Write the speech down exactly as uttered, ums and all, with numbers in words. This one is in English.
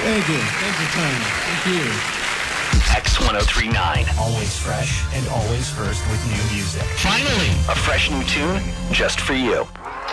Thank you. Thanks for playing. Thank you. X ten thirty-nine. Always fresh and always first with new music. Finally, a fresh new tune just for you.